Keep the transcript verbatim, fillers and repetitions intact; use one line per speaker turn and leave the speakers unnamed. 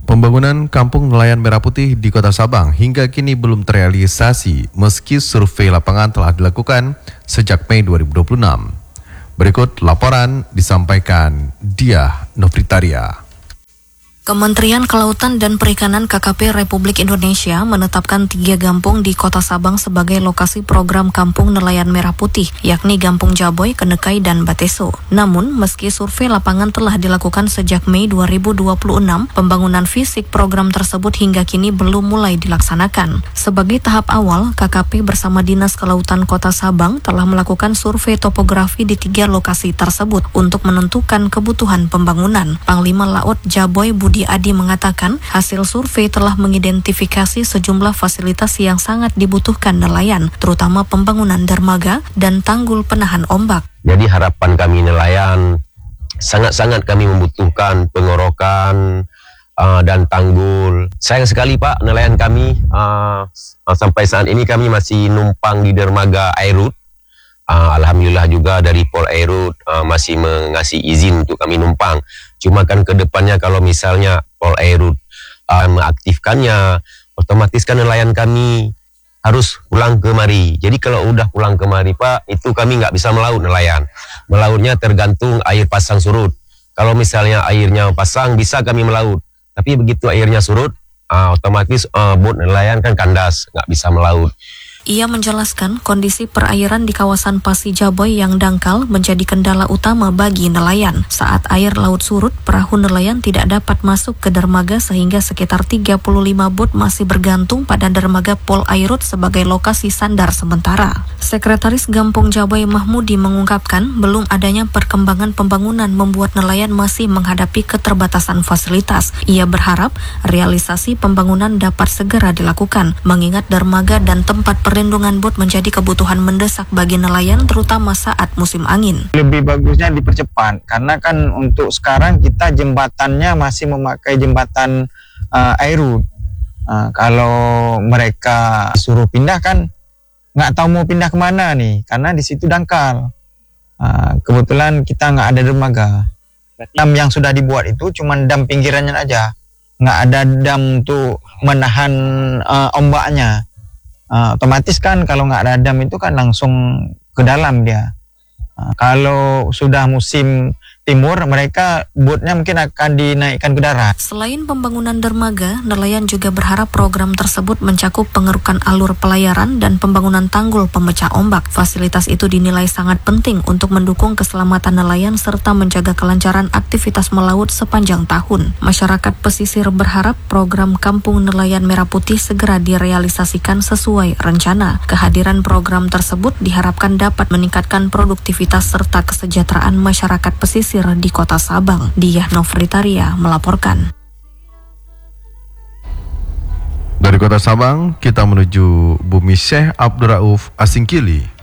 Pembangunan Kampung Nelayan Merah Putih di Kota Sabang hingga kini belum terrealisasi meski survei lapangan telah dilakukan sejak Mei dua ribu dua puluh enam. Berikut laporan disampaikan Diah Nofritaria.
Kementerian Kelautan dan Perikanan K K P Republik Indonesia menetapkan tiga kampung di Kota Sabang sebagai lokasi program Kampung Nelayan Merah Putih, yakni Kampung Jaboy, Kenekai, dan Bateso. Namun, meski survei lapangan telah dilakukan sejak Mei dua ribu dua puluh enam, pembangunan fisik program tersebut hingga kini belum mulai dilaksanakan. Sebagai tahap awal, K K P bersama Dinas Kelautan Kota Sabang telah melakukan survei topografi di tiga lokasi tersebut untuk menentukan kebutuhan pembangunan. Panglima Laut Jaboy Budi Adi mengatakan hasil survei telah mengidentifikasi sejumlah fasilitas yang sangat dibutuhkan nelayan, terutama pembangunan dermaga dan tanggul penahan ombak.
Jadi harapan kami nelayan, sangat-sangat kami membutuhkan pengorokan uh, dan tanggul. Sayang sekali Pak, nelayan kami uh, sampai saat ini kami masih numpang di dermaga Airut. Uh, Alhamdulillah juga dari Pol Airut uh, masih mengasih izin untuk kami numpang. Cuma kan ke depannya kalau misalnya Pol Airut uh, mengaktifkannya, otomatis kan nelayan kami harus pulang kemari. Jadi kalau udah pulang kemari Pak, itu kami nggak bisa melaut nelayan. Melautnya tergantung air pasang surut. Kalau misalnya airnya pasang bisa kami melaut. Tapi begitu airnya surut, uh, otomatis uh, bot nelayan kan kandas, nggak bisa melaut.
Ia menjelaskan kondisi perairan di kawasan Pasi Jaboy yang dangkal menjadi kendala utama bagi nelayan. Saat air laut surut, perahu nelayan tidak dapat masuk ke dermaga sehingga sekitar tiga puluh lima bot masih bergantung pada dermaga Pol Airut sebagai lokasi sandar sementara. Sekretaris Kampung Jaboy Mahmudi mengungkapkan belum adanya perkembangan pembangunan membuat nelayan masih menghadapi keterbatasan fasilitas. Ia berharap realisasi pembangunan dapat segera dilakukan, mengingat dermaga dan tempat perlindungan bot menjadi kebutuhan mendesak bagi nelayan terutama saat musim angin.
Lebih bagusnya dipercepat karena kan untuk sekarang kita jembatannya masih memakai jembatan uh, Airut. Uh, kalau mereka suruh pindah kan nggak tahu mau pindah kemana nih karena di situ dangkal. Uh, kebetulan kita nggak ada dermaga. Dam yang sudah dibuat itu cuma dam pinggirannya aja, nggak ada dam untuk menahan uh, ombaknya. Uh, otomatis kan kalau nggak ada dam itu kan langsung ke dalam dia. Uh, kalau sudah musim timur, mereka botnya mungkin akan dinaikkan ke darat.
Selain pembangunan dermaga, nelayan juga berharap program tersebut mencakup pengerukan alur pelayaran dan pembangunan tanggul pemecah ombak. Fasilitas itu dinilai sangat penting untuk mendukung keselamatan nelayan serta menjaga kelancaran aktivitas melaut sepanjang tahun. Masyarakat pesisir berharap program Kampung Nelayan Merah Putih segera direalisasikan sesuai rencana. Kehadiran program tersebut diharapkan dapat meningkatkan produktivitas serta kesejahteraan masyarakat pesisir di Kota Sabang. Diah Nofritaria melaporkan.
Dari Kota Sabang, kita menuju Bumi Syekh Abdul Rauf Asingkili.